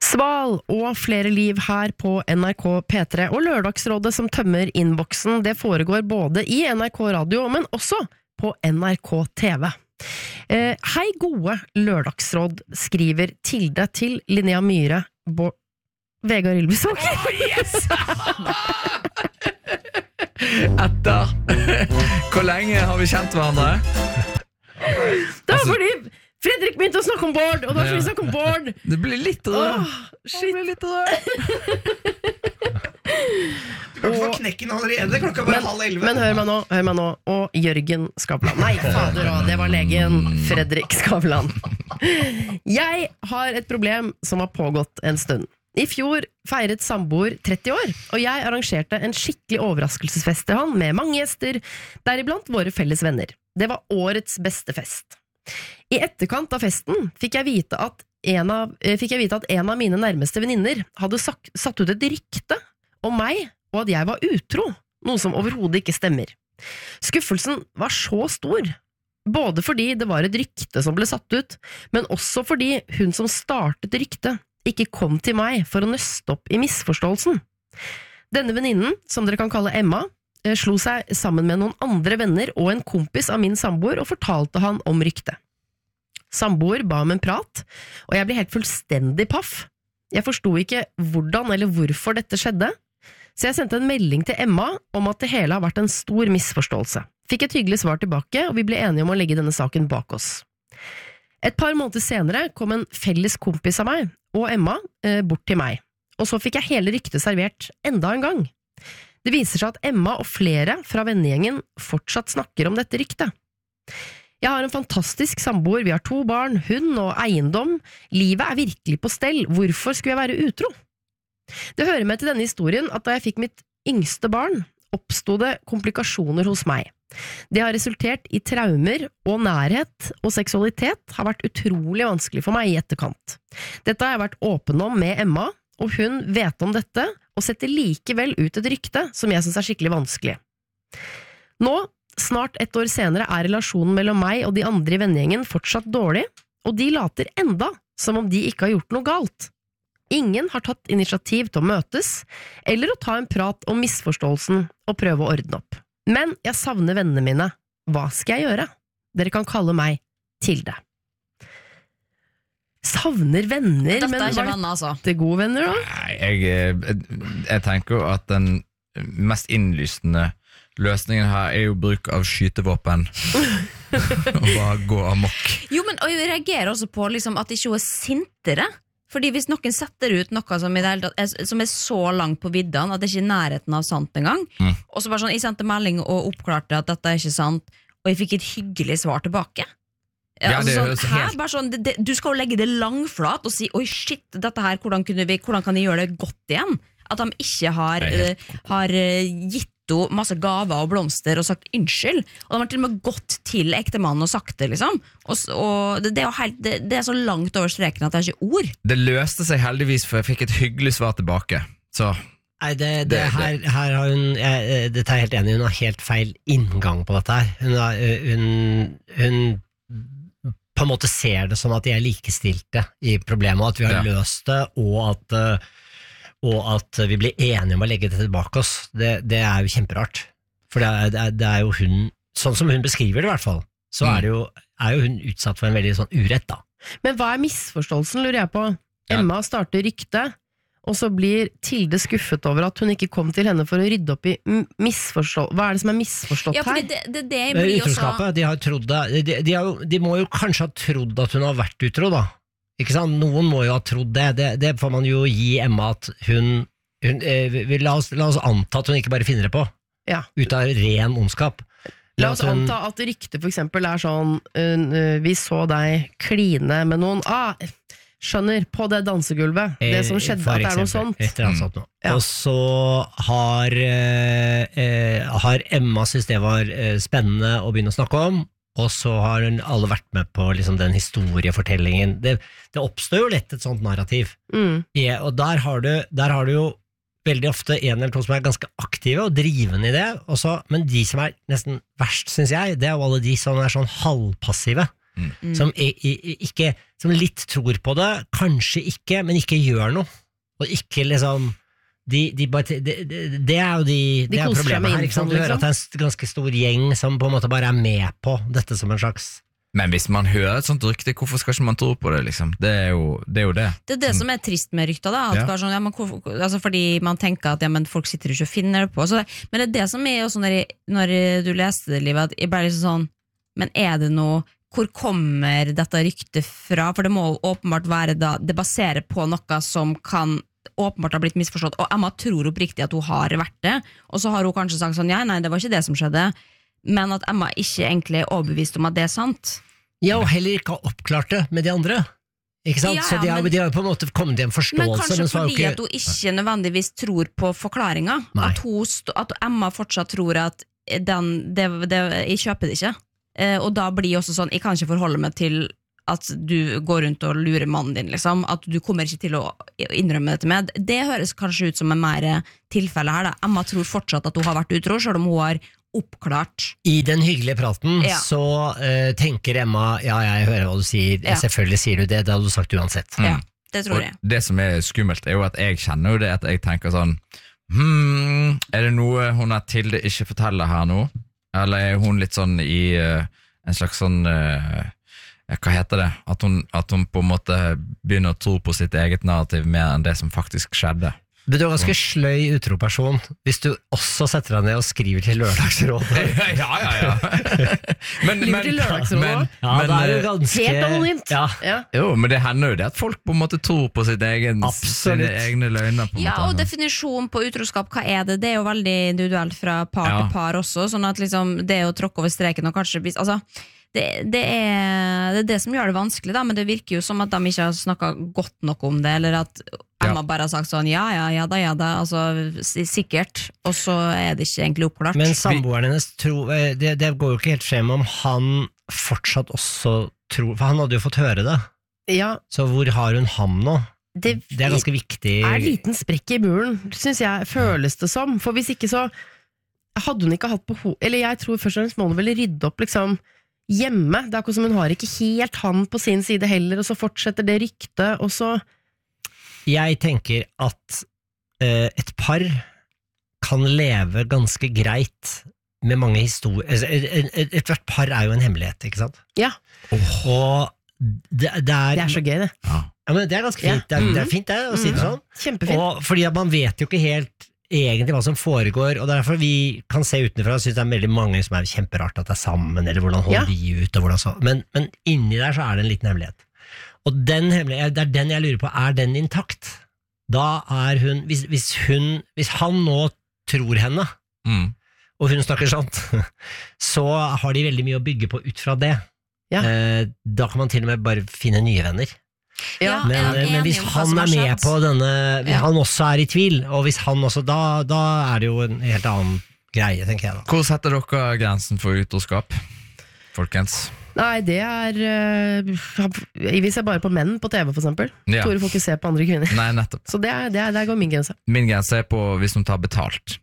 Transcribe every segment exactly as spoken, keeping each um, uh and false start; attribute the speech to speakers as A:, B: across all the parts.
A: Sval og flere liv her på N R K P tre, og Lørdagsrådet som tømmer innboksen, det foregår både i N R K Radio, men også på N R K T V. Eh, hei gode Lørdagsråd, skriver Tilde til Linnea Myhre, Bo Vegard Ylvisåk.
B: Oh, yes! Etter hvor lenge har vi kjent hverandre?
A: Det var fordi Fredrik begynte å snakke om Bård, og da skal vi snakke om Bård.
B: Det blir litt rød.
A: Åh, shit.
B: Det blir litt rød.
C: Klokka var knekken allerede, klokka var halv elleve.
A: Men hør meg nå, hør meg nå. Og Jørgen Skavlan. Nei, fader, å, det var legen Fredrik Skavlan. Jeg har et problem som har pågått en stund. I fjor feiret samboer tretti år, og jeg arrangerte en skikkelig overraskelsesfest til han med mange gjester, deriblant våre felles venner. Det var årets beste fest. I etterkant av festen fikk jeg vite at en av, fikk jeg vite at en av mine nærmeste venninner hadde sagt, satt ut et rykte om meg, og at jeg var utro, noe som overhodet ikke stemmer. Skuffelsen var så stor, både fordi det var et rykte som ble satt ut, men også fordi hun som startet ryktet ikke kom til meg for å nøste opp i misforståelsen. Denne venninnen, som dere kan kalle Emma, slo seg sammen med noen andre venner og en kompis av min samboer og fortalte han om ryktet. Samboer ba om en prat, og jeg ble helt fullstendig paff. Jeg forstod ikke hvordan eller hvorfor dette skjedde, så jeg sendte en melding til Emma om at det hele har vært en stor misforståelse. Fikk et hyggelig svar tilbake, og vi ble enige om å legge denne saken bak oss. Et par måneder senere kom en felles kompis av meg og Emma eh, bort til meg, og så fikk jeg hele ryktet servert enda en gang. Det viser seg at Emma og flere fra vennegjengen fortsatt snakker om dette ryktet. Jeg har en fantastisk samboer, vi har to barn, hund og eiendom. Livet er virkelig på stell, hvorfor skulle jeg være utro? Det hører med til denne historien at da jeg fikk mitt yngste barn, oppstod det komplikasjoner hos meg. Det har resultert i traumer, og nærhet og seksualitet har vært utrolig vanskelig for meg i etterkant. Dette har jeg vært åpen om med Emma, og hun vet om dette, og setter likevel ut et rykte som jeg synes er skikkelig vanskelig. Nå, snart ett år senere, er relasjonen mellom meg og de andre i vennegjengen fortsatt dårlig, og de later enda som om de ikke har gjort noe galt. Ingen har tatt initiativ til å møtes, eller å ta en prat om misforståelsen og prøve å ordne opp. Men jeg savner vennene mine. Hva skal jeg gjøre? Dere kan kalle meg Tilde. Savner venner,
D: dette
A: men
D: er ikke
A: var
D: venner, altså.
A: det gode venner da?
B: Nei, jeg, jeg, jeg tenker jo at den mest innlysende løsningen her er jo bruk av skytevåpen. Og bare gå amok.
D: Jo, men og jeg reagerer også på liksom, at de ikke er sintere. Fordi hvis noen setter ut noe som, i det hele tatt er, som er så langt på vidden at det ikke er i nærheten av sant engang, mm. og så bare sånn, jeg sendte melding og oppklarte at dette er ikke sant, og jeg fikk et hyggelig svar tilbake. Ja,
B: ja,
D: altså,
B: det
D: sånn,
B: helt...
D: her, bare sånn, det, det, du skal jo legge det langflat og si, oi shit, dette her, hvordan, kunne vi, hvordan kan de gjøre det godt igjen? At de ikke har, uh, har uh, gitt henne masse gaver og blomster og sagt unnskyld, og de har til og med gått til ektemannen og sagt det, liksom. Og, og det, det, er helt, det, det er så langt over streken at det er ikke ord.
B: Det løste seg heldigvis, for jeg fikk et hyggelig svar tilbake. Så
C: Nei, det, det, det, her, her har hun jeg, Dette er jeg helt enig, hun har helt feil inngang på dette her. Hun, har, hun, hun på en måte ser det som at de er likestilte i problemet, at vi har ja. løst det, og at, og at vi blir enige om å legge det tilbake oss. Det, det er jo kjemperart. For det er, det, er, det er jo hun, sånn som hun beskriver det i hvert fall, så mm. er, det jo, er jo hun utsatt for en veldig sånn urett da.
A: Men hva er misforståelsen, lurer jeg på? Emma starter rykte, og så blir Tilde skuffet over at hun ikke kom til henne for å rydde opp i misforstå... Hva er det som er misforstått
D: ja,
A: her?
D: Det, det, det blir
C: utroskapet, de, har trodd det, de, de, har, de må jo kanskje ha trodd at hun har vært utro da. Ikke sant? Noen må jo ha trodd det. Det, det får man jo gi Emma at hun, hun eh, la, oss, la oss anta at hun ikke bare finner det på. Ja. Ut av ren ondskap.
A: La oss hun... anta at ryktet for eksempel er sånn uh, vi så deg kline med noen ah, skjønner, på det dansegulvet det som skjedde, for at det er noe sånt
C: mm. ja. Og så har uh, har Emma synes det var uh, spennende å begynne å snakke om, og så har alle vært med på liksom, den historiefortellingen. Det, det oppstår jo lett et sånt narrativ mm. ja, og der har, du, der har du jo veldig ofte en eller to som er ganske aktive og drivende i det, også, men de som er nesten verst, synes jeg, det er jo alle de som er sånn halvpassive.
B: Mm.
C: Som, i, i, ikke, som litt tror på det, kanskje ikke, men ikke gjør noe. Og ikke liksom de, de bare, det, det, det er jo de,
A: De
C: det er
A: koser seg
C: problemet
A: med
C: her. Ikke sant?
A: info,
C: Du hører at det er en ganske stor gjeng som på en måte bare er med på dette som en slags
B: Men hvis man hører et sånt rykte, hvorfor skal ikke man tro på det, liksom? Det er jo det. Er jo det.
D: Det er det som er trist med rykter, da. At
B: Ja.
D: bare sånn, ja, men, hvor- altså, fordi man tenker at ja, men folk sitter ikke og finner det på. Så, men det er det som er også når, jeg, når du leste det, Livet, at jeg bare liksom sånn, men er det noe, hvor kommer dette ryktet fra? For det må jo åpenbart være da, det baserer på noe som kan åpenbart ha blitt misforstått, og Emma tror oppriktig at hun har vært det, og så har hun kanskje sagt sånn, ja, nei, det var ikke det som skjedde, men at Emma ikke egentlig er overbevist om at det er sant.
C: Ja, og heller ikke har oppklart det med de andre. Ikke sant?
D: Ja, ja,
C: Så de har,
D: men-
C: de har på en måte kommet i en
D: Men
C: forståelse.
D: kanskje
C: så har jo
D: fordi at hun ikke nødvendigvis tror på forklaringa.
C: Nei.
D: At, hun st- at Emma fortsatt tror at den, det, det, jeg kjøper det ikke. Eh, og da blir jeg også sånn, jeg kan ikke forholde meg til at du går rundt og lurer mannen din, liksom. At du kommer ikke til å innrømme dette med. Det høres kanskje ut som en mer tilfelle her, da. Emma tror fortsatt at hun har vært utro, selv om hun har oppklart.
C: I den hyggelige praten
D: Ja.
C: så eh, tenker Emma, ja, jeg hører hva du sier,
D: Ja.
C: selvfølgelig sier du det, det hadde du sagt uansett.
B: Mm.
D: Ja, det tror
B: Og
D: jeg.
B: det som er skummelt, er jo at jeg kjenner jo det at jeg tenker sånn hmm, er det noe hun har Tilde ikke forteller her nå? Eller er hun litt sånn i eh, en slags sånn eh, ja, hva heter det? At hun, at hun på en måte begynner å tro på sitt eget narrativ mer enn det som faktisk skjedde.
C: Du er ganske sløy utro person hvis du også setter deg ned og skriver til Lørdagsrådet.
B: ja, ja, ja. men,
A: Skriver til Lørdagsrådet
B: men,
A: også?
C: Ja,
B: men,
C: det er jo
B: eh,
C: ganske
A: Helt anonymt.
C: Ja.
A: Ja.
B: Jo, men det hender jo det at folk på en måte tror på sitt egen,
C: Absolutt.
B: sine egne løgner. På en
D: Ja,
B: måte.
D: og definisjonen på utroskap, hva er det? Det er jo veldig individuelt fra par
B: Ja.
D: til par også, sånn at liksom det å tråkke over streken og kanskje hvis, altså, det, det, er, det er det som gjør det vanskelig, da, men det virker jo som at de ikke har snakket godt nok om det, eller at Emma
B: Ja.
D: bare har sagt sånn, ja, ja, ja da, ja da, altså si- sikkert, og så er det ikke egentlig oppklart.
C: Men samboeren hennes tror, eh, det, det går jo ikke helt frem om han fortsatt også tror, for han hadde jo fått høre det,
A: Ja,
C: så hvor har hun ham nå?
A: det,
C: Det er ganske viktig.
A: er en liten sprekk i muren, synes jeg, føles det som. For hvis ikke så hadde hun ikke hatt behov. Eller jeg tror først og fremst må hun vel rydde opp liksom hjemme. Det er akkurat som hun har ikke helt han på sin side heller, og så fortsetter det ryktet, og så
C: Jeg tenker at eh, et par kan leve ganske greit med mange historier. Altså, et- et- et- Ethvert par er jo en hemmelighet, ikke sant?
A: Ja,
C: Og det, det er
A: det er så gøy, det.
B: Ja.
C: Ja, men det er ganske
A: Ja.
C: fint, det er, det er
A: Mhm.
C: fint det, å si det sånn.
A: Kjempefint.
C: Og fordi at man vet jo ikke helt egentlig hva som foregår, og derfor vi kan se utenfra og synes det er veldig mange som er kjemperart at det er sammen, eller hvordan holder
A: Ja.
C: de ut, og hvordan så. Men, men inni der så er det en liten hemmelighet. Og den hemmelighet, det er den jeg lurer på, er den intakt? Da er hun, hvis, hvis hun, hvis han nå tror henne,
B: Mm.
C: og hun snakker sant, så har de veldig mye å bygge på ut fra det.
A: Ja.
C: Eh, da kan man til og med bare finne nye venner.
D: Ja,
C: Men,
D: jeg er
C: men
D: enig
C: hvis
D: om hva
C: han
D: som
C: er
D: har
C: med
D: skjedd.
C: på denne, hvis
D: Ja.
C: han også er i tvil, og hvis han også, da, da er det jo en helt annen greie, tenker jeg da.
B: Hvor setter dere grensen for utroskap, folkens?
A: Nei, det er øh, vi ser bare på menn på T V, for eksempel.
B: Ja.
A: Tore får ikke se på andre kvinner.
B: Nei, nettopp.
A: Så det er, det er, der går min grense.
B: Min grense er på hvis hun tar betalt.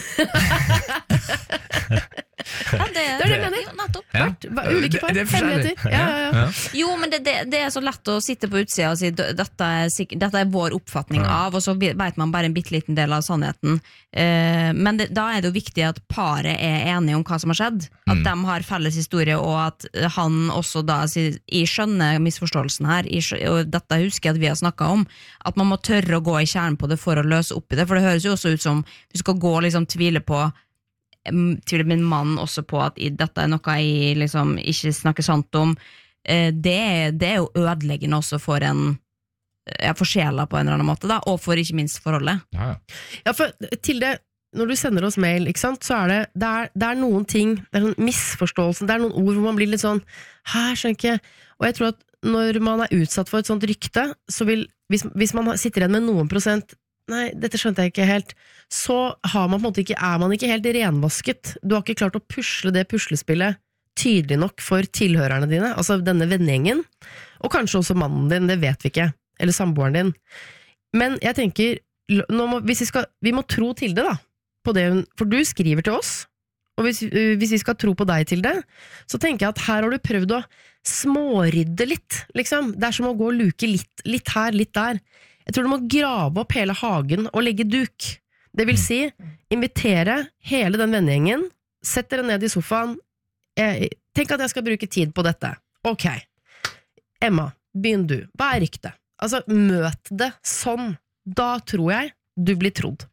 D: Ja, det,
A: Det er det jeg mener.
D: Jo, nettopp.
B: Ja.
A: Hva- Ulike par,
B: Det- det er forskjellig.
A: hemmeligheter. Ja, ja, ja.
B: Ja.
D: Jo, men det, det, det er så lett å sitte på utsida og si "D- dette er, sikk- dette er vår oppfatning
B: Ja.
D: av, og så vet man bare en bitte liten del av sannheten. Eh, men det, da er det jo viktig at paret er enige om hva som har skjedd. At
B: Mm.
D: de har felles historie, og at han også da sier jeg skjønner misforståelsen her, jeg skjø- og dette husker jeg at vi har snakka om, at man må tørre å gå i kjernen på det for å løse opp i det. For det høres jo også ut som du skal gå og liksom tvile på em, tviler min mann også på at i, dette er noe jeg liksom ikke snakker sant om. Eh, det, det er jo ødeleggende også for en ja, for sjela på en eller annen måte, da, og for ikke minst forholdet.
B: Ja, ja.
A: Ja, for til det, når du sender oss mail, ikke sant, så er det, det, er, det er noen ting, det er sånn misforståelsen, det er noen ord hvor man blir litt sånn, her skjønner ikke, og jeg tror at når man er utsatt for et sånt rykte, så vil, hvis, hvis man sitter igjen med noen prosent, nei, dette skjønte jeg ikke helt, så har man på en måte ikke, er man ikke helt renvasket. Du har ikke klart å pusle det puslespillet tydelig nok for tilhørerne dine, altså denne vennegjengen, og kanskje også mannen din, det vet vi ikke, eller samboeren din. Men jeg tenker, nå må, hvis vi, skal, vi må tro Tilde da, på det hun, for du skriver til oss, og hvis, hvis vi skal tro på deg Tilde, så tenker jeg at her har du prøvd å smårydde litt, liksom. Det er som å gå og luke litt, litt her, litt der. Jeg tror du må grave opp hele hagen og legge duk. Det vil si, invitere hele den vennegjengen, sett dere ned i sofaen, eh, tenk at jeg skal bruke tid på dette. Ok, Emma, begynn du. Hva er ryktet? Altså, møt det sånn. Da tror jeg du blir trodd.